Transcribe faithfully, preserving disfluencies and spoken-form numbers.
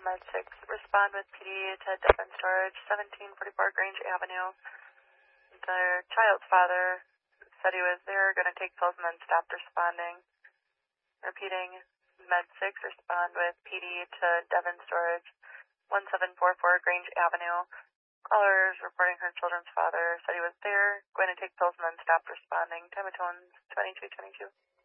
Med six, respond with P D to Devon Storage, seventeen forty-four Grange Avenue. Their child's father said he was there, going to take pills, and then stopped responding. Repeating, Med six, respond with P D to Devon Storage, one seven four four Grange Avenue. Caller is reporting her children's father said he was there, going to take pills, and then stopped responding. Time of tones, twenty-two twenty-two.